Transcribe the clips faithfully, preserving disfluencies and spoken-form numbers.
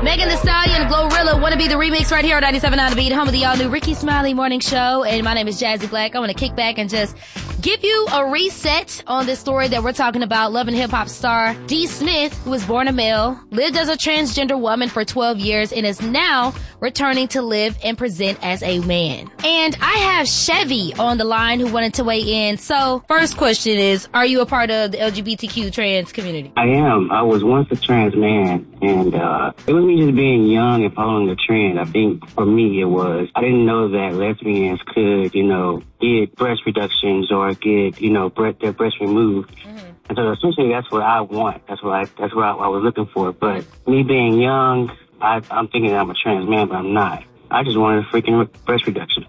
Megan Thee Stallion, Glorilla, Wanna Be the Remix right here on ninety-seven point nine The Beat, home of the all-new Ricky Smiley Morning Show. And my name is Jazzy Black. I want to kick back and just give you a reset on this story that we're talking about. Love and hip-hop star D. Smith, who was born a male, lived as a transgender woman for twelve years, and is now returning to live and present as a man. And I have Chevy on the line who wanted to weigh in. So, first question is, are you a part of the L G B T Q trans community? I am. I was once a trans man, and uh, it was me just being young and following the trend. I think for me it was, I didn't know that lesbians could, you know, get breast reductions or get, you know, bre- their breast removed. Mm-hmm. And so essentially that's what I want. That's what I, that's what I, I was looking for. But me being young, I, I'm thinking I'm a trans man, but I'm not. I just wanted a freaking breast reduction.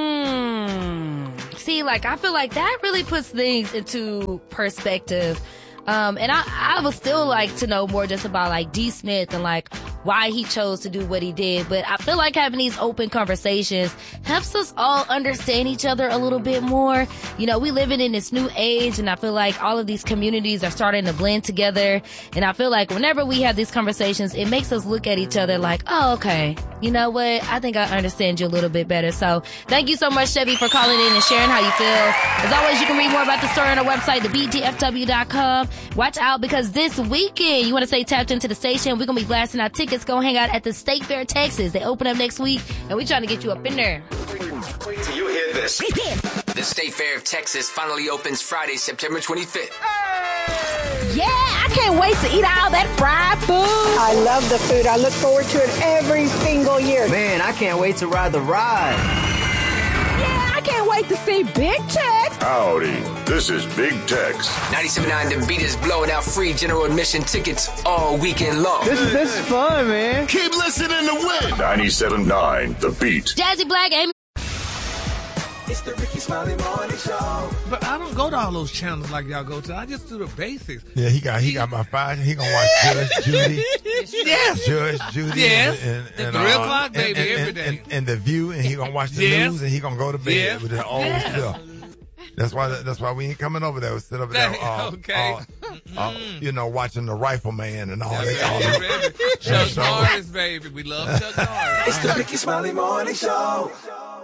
Mm. See, like, I feel like that really puts things into perspective. Um, and I, I would still like to know more just about, like, D. Smith and, like, why he chose to do what he did. But I feel like having these open conversations helps us all understand each other a little bit more. You know, we living in this new age, and I feel like all of these communities are starting to blend together. And I feel like whenever we have these conversations, it makes us look at each other like, oh, okay, you know what? I think I understand you a little bit better. So thank you so much, Chevy, for calling in and sharing how you feel. As always, you can read more about the story on our website, the B T F W dot com. Watch out, because this weekend, you want to stay tapped into the station. We're going to be blasting our tickets. Go hang out at the State Fair, Texas. They open up next week, and we're trying to get you up in there. Wait till you hear this. The State Fair of Texas finally opens Friday, September twenty-fifth. Hey! Yeah, I can't wait to eat all that fried food. I love the food. I look forward to it every single year. Man, I can't wait to ride the ride. Yeah, I can't wait to see Big Tex. Howdy, this is Big Tex. ninety-seven point nine The Beat is blowing out free general admission tickets all weekend long. This, this is fun, man. Keep listening to win. ninety-seven point nine The Beat. Jazzy Black, Amy. It's the Ricky Smiley Morning Show. But I don't go to all those channels like y'all go to. I just do the basics. Yeah, he got he got my five. He gonna watch Judge Judy. Yes. Judge Judy. Yes. And, and, and, the three uh, o'clock, baby, and, and, every day. And, and, and The View, and he gonna watch the yes. news, and he gonna go to bed yes. with his old yes. stuff. That's why. That's why we ain't coming over there. We sit over there, uh, okay. uh, uh, you know, watching the Rifleman and all yeah, that. Baby, Chuck Norris, baby. We love Chuck Norris. It's the Ricky Smiley Morning Show.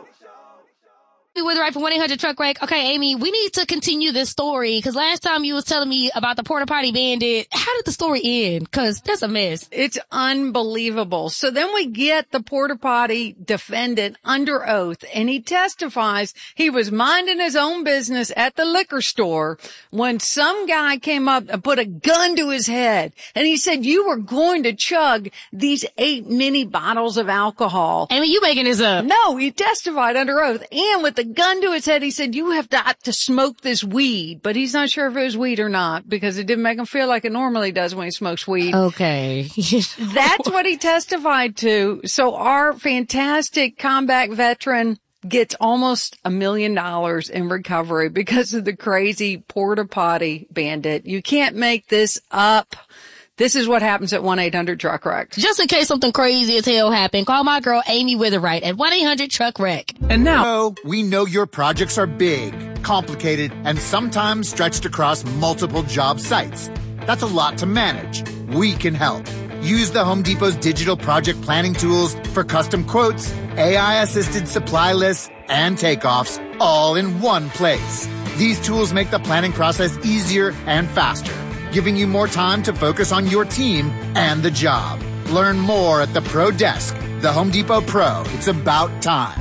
With right for one eight hundred truck wreck. Okay, Amy, we need to continue this story, because last time you was telling me about the porta potty bandit. How did the story end? Because that's a mess. It's unbelievable. So then we get the porta potty defendant under oath, and he testifies he was minding his own business at the liquor store when some guy came up and put a gun to his head, and he said, you were going to chug these eight mini bottles of alcohol. Amy, you making this up? No, he testified under oath, and with the gun to his head, he said, you have got to smoke this weed. But he's not sure if it was weed or not, because it didn't make him feel like it normally does when he smokes weed. Okay. That's what he testified to. So our fantastic combat veteran gets almost a million dollars in recovery because of the crazy porta potty bandit. You can't make this up. This is what happens at one eight hundred truck wreck. Just in case something crazy as hell happened, call my girl Amy Witherite at one eight hundred truck wreck. And now, we know your projects are big, complicated, and sometimes stretched across multiple job sites. That's a lot to manage. We can help. Use the Home Depot's digital project planning tools for custom quotes, A I-assisted supply lists, and takeoffs, all in one place. These tools make the planning process easier and faster, giving you more time to focus on your team and the job. Learn more at the Pro Desk. The Home Depot Pro. It's about time.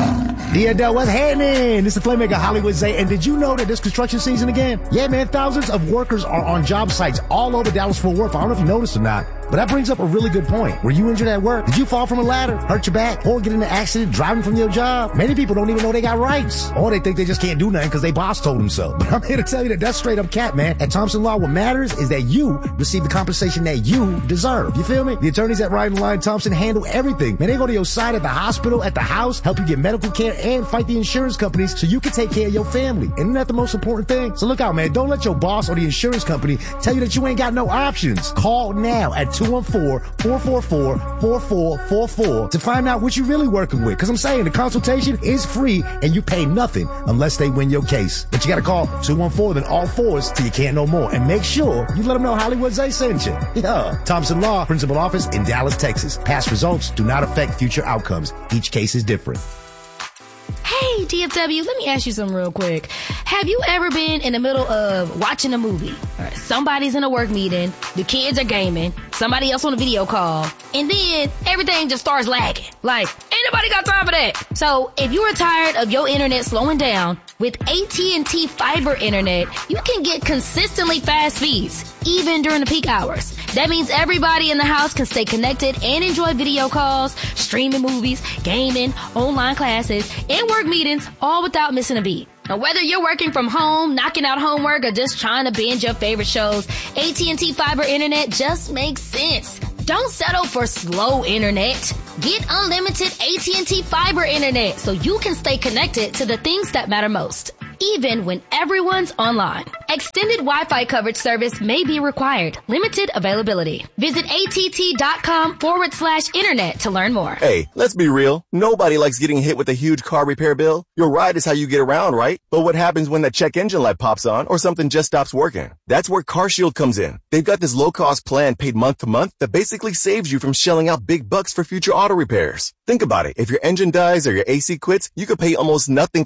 Yeah, Del, what's happening? This is Playmaker Hollywood Zay, and did you know that this construction season again? Yeah, man, thousands of workers are on job sites all over Dallas-Fort Worth. I don't know if you noticed or not, but that brings up a really good point. Were you injured at work? Did you fall from a ladder, hurt your back, or get in an accident driving from your job? Many people don't even know they got rights, or they think they just can't do nothing because they boss told them so. But I'm here to tell you that that's straight up cap, man. At Thompson Law, what matters is that you receive the compensation that you deserve. You feel me? The attorneys at Ryan and Lyon Thompson handle everything. Man, they go to your side at the hospital, at the house, help you get medical care, and fight the insurance companies so you can take care of your family. Isn't that the most important thing? So look out, man. Don't let your boss or the insurance company tell you that you ain't got no options. Call now at two one four, four four four, four four four four to find out what you're really working with. Because I'm saying the consultation is free and you pay nothing unless they win your case. But you got to call two one four, then all fours till you can't no more. And make sure you let them know Hollywood Zay sent you. Yeah. Thompson Law, principal office in Dallas, Texas. Past results do not affect future outcomes. Each case is different. Hey, D F W, let me ask you something real quick. Have you ever been in the middle of watching a movie? Or somebody's in a work meeting, the kids are gaming, somebody else on a video call, and then everything just starts lagging. Like, ain't nobody got time for that. So, if you are tired of your internet slowing down, with A T and T Fiber Internet, you can get consistently fast speeds, even during the peak hours. That means everybody in the house can stay connected and enjoy video calls, streaming movies, gaming, online classes, and work meetings, all without missing a beat. Now, whether you're working from home, knocking out homework, or just trying to binge your favorite shows, A T and T Fiber Internet just makes sense. Don't settle for slow internet. Get unlimited A T and T Fiber Internet so you can stay connected to the things that matter most, even when everyone's online. Extended Wi-Fi coverage service may be required. Limited availability. Visit att.com forward slash internet to learn more. Hey, let's be real. Nobody likes getting hit with a huge car repair bill. Your ride is how you get around, right? But what happens when that check engine light pops on or something just stops working? That's where CarShield comes in. They've got this low-cost plan paid month to month that basically saves you from shelling out big bucks for future auto repairs. Think about it. If your engine dies or your A C quits, you could pay almost nothing